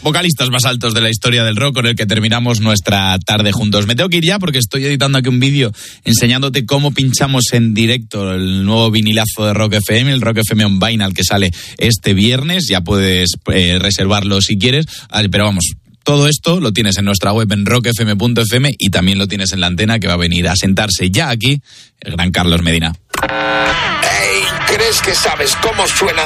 vocalistas más altos de la historia del rock con el que terminamos nuestra tarde juntos. Me tengo que ir ya porque estoy editando aquí un vídeo enseñándote cómo pinchamos en directo el nuevo vinilazo de Rock FM, el Rock FM on Vinyl, que sale este viernes. Ya puedes reservarlo si quieres, pero vamos, todo esto lo tienes en nuestra web en rockfm.fm y también lo tienes en la antena, que va a venir a sentarse ya aquí el gran Carlos Medina. Hey, ¿crees que sabes cómo suena